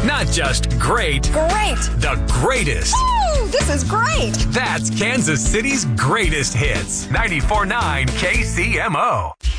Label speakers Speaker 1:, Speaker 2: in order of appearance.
Speaker 1: Not just great,
Speaker 2: Great.
Speaker 1: the greatest.
Speaker 2: Woo, this is great.
Speaker 1: That's Kansas City's greatest hits. 94.9 KCMO.